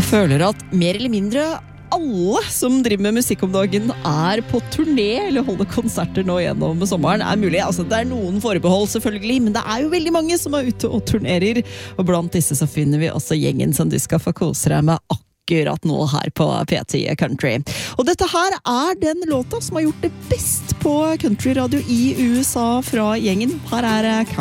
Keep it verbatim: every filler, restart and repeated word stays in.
føler at mer eller mindre alle som driver med musikk om dagen er på turné eller holder konserter nå gjennom sommeren er mulig. Altså, det er noen forbehold selvfølgelig, men det er jo veldig mange som er ute og turnerer. Og blant disse så finner vi også gjengen som du skal få kose deg med akkurat nå her på P ti Country. Og dette her er den låta som har gjort det best på countryradio i U S A fra gjengen. Her er